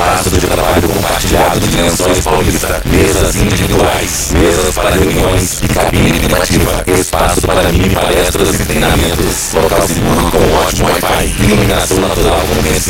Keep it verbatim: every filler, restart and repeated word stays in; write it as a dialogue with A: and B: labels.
A: Espaço de trabalho compartilhado de Lençóis Paulista. Mesas individuais, mesas para reuniões e cabine privativa. Espaço para mini palestras e treinamentos. Local seguro com ótimo Wi-Fi. Iluminação natural convencional.